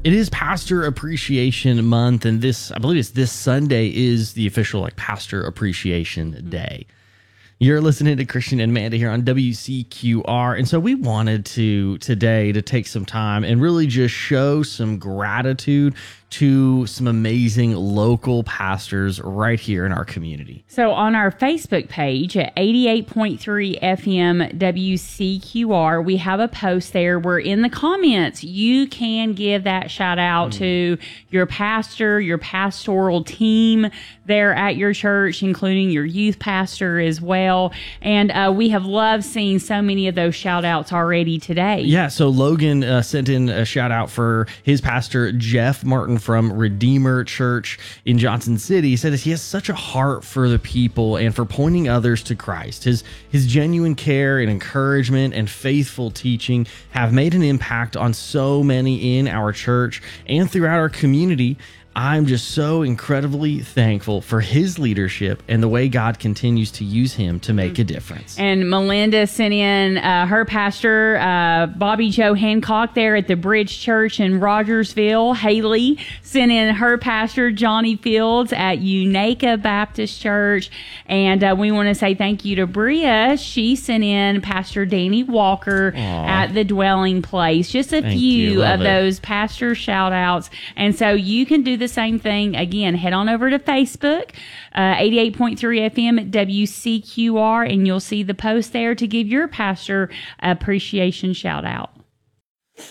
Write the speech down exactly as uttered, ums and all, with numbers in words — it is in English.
It is Pastor Appreciation Month, and this, I believe it's this Sunday, is the official like Pastor Appreciation Day. You're listening to Christian and Amanda here on W C Q R, and so we wanted to today to take some time and really just show some gratitude to some amazing local pastors right here in our community. So on our Facebook page at eighty-eight point three F M W C Q R, we have a post there where in the comments you can give that shout out mm. to your pastor, your pastoral team there at your church, including your youth pastor as well. And uh, we have loved seeing so many of those shout outs already today. Yeah, so Logan uh, sent in a shout out for his pastor, Jeff Martin from Redeemer Church in Johnson City. He said that he has such a heart for the people and for pointing others to Christ. His, his genuine care and encouragement and faithful teaching have made an impact on so many in our church and throughout our community. I'm just so incredibly thankful for his leadership and the way God continues to use him to make a difference. And Melinda sent in uh, her pastor, uh, Bobby Joe Hancock, there at the Bridge Church in Rogersville. Haley sent in her pastor, Johnny Fields, at Unaka Baptist Church. And uh, we want to say thank you to Bria. She sent in Pastor Danny Walker Aww. At the Dwelling Place. Just a thank few of it. those pastor shout outs. And so you can do the same thing. Again, head on over to Facebook, uh, eighty-eight point three F M at W C Q R, and you'll see the post there to give your pastor appreciation shout out.